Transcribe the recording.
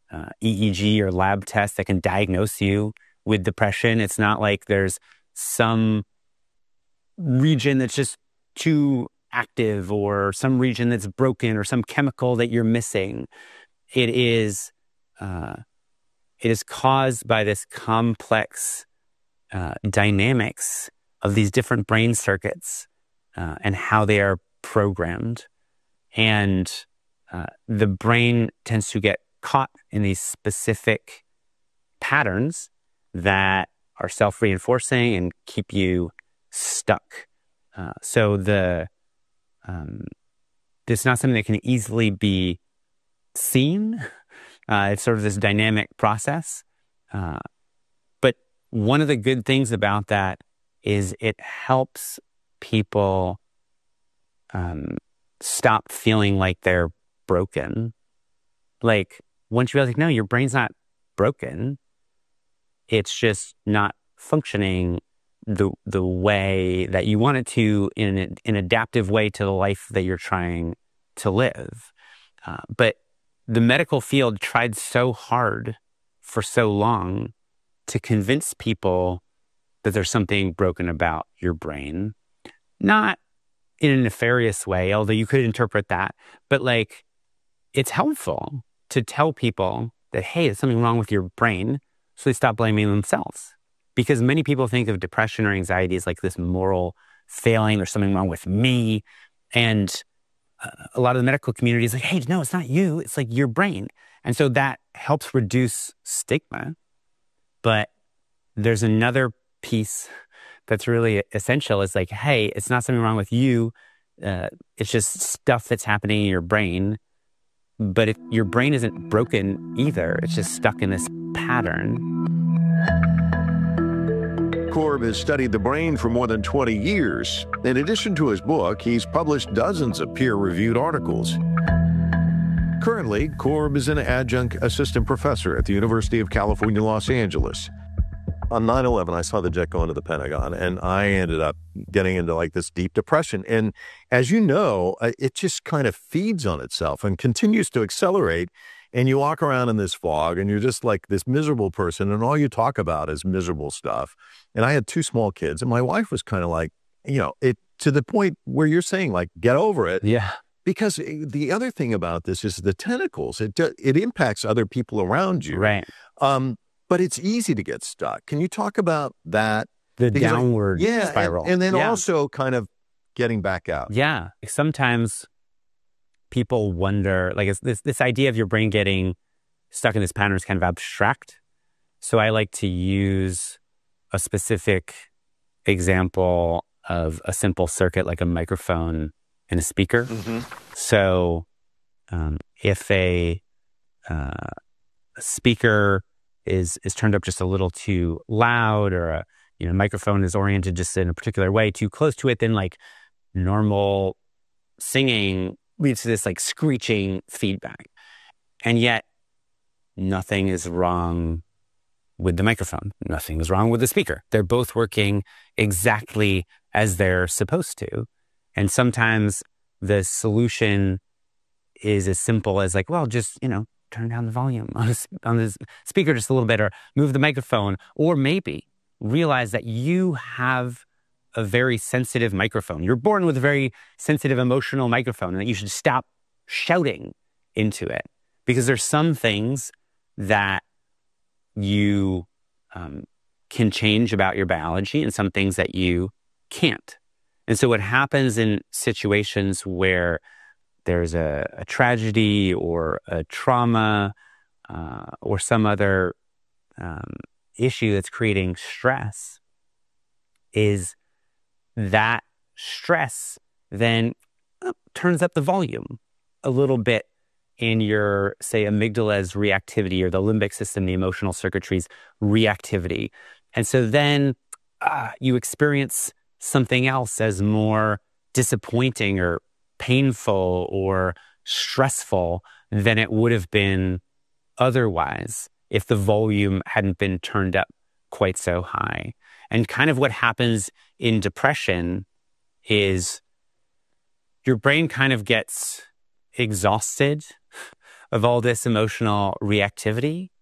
EEG or lab test that can diagnose you with depression. It's not like there's some region that's just too active or some region that's broken or some chemical that you're missing. It is caused by this complex dynamics of these different brain circuits and how they are programmed. And the brain tends to get caught in these specific patterns that are self-reinforcing and keep you stuck. So it's not something that can easily be seen. It's sort of this dynamic process. But one of the good things about that is it helps people stop feeling like they're broken. Like, once you realize, like, no, your brain's not broken. It's just not functioning the way that you want it to in an adaptive way to the life that you're trying to live. But the medical field tried so hard for so long to convince people that there's something broken about your brain. Not in a nefarious way, although you could interpret that, but like, it's helpful to tell people that, hey, there's something wrong with your brain, so they stop blaming themselves. Because many people think of depression or anxiety as like this moral failing, there's something wrong with me. And a lot of the medical community is like, hey, no, it's not you, it's like your brain. And so that helps reduce stigma. But there's another piece that's really essential. Is like, hey, it's not something wrong with you. It's just stuff that's happening in your brain. But if your brain isn't broken either, it's just stuck in this pattern. Korb has studied the brain for more than 20 years. In addition to his book, he's published dozens of peer-reviewed articles. Currently, Korb is an adjunct assistant professor at the University of California, Los Angeles. On 9/11, I saw the jet go into the Pentagon, and I ended up getting into like this deep depression. And as you know, it just kind of feeds on itself and continues to accelerate. And you walk around in this fog, and you're just like this miserable person, and all you talk about is miserable stuff. And I had 2 small kids, and my wife was kind of like, it to the point where you're saying, like, get over it. Yeah. Because the other thing about this is the tentacles. It impacts other people around you. Right. But it's easy to get stuck. Can you talk about that? The downward spiral. And then also kind of getting back out. Yeah. Sometimes people wonder, like, it's this idea of your brain getting stuck in this pattern is kind of abstract. So I like to use a specific example of a simple circuit, like a microphone and a speaker. Mm-hmm. So if a speaker is turned up just a little too loud, or a microphone is oriented just in a particular way too close to it, then like normal singing leads to this like screeching feedback. And yet nothing is wrong with the microphone. Nothing is wrong with the speaker. They're both working exactly as they're supposed to. And sometimes the solution is as simple as like, well, just, turn down the volume on the speaker just a little bit, or move the microphone, or maybe realize that you have a very sensitive microphone. You're born with a very sensitive, emotional microphone, and that you should stop shouting into it. Because there's some things that you can change about your biology, and some things that you can't. And so what happens in situations where there's a tragedy or a trauma or some other issue that's creating stress is that stress then turns up the volume a little bit in your, say, amygdala's reactivity, or the limbic system, the emotional circuitry's reactivity. And so then you experience something else as more disappointing or painful or stressful than it would have been otherwise if the volume hadn't been turned up quite so high. And kind of what happens in depression is your brain kind of gets exhausted of all this emotional reactivity.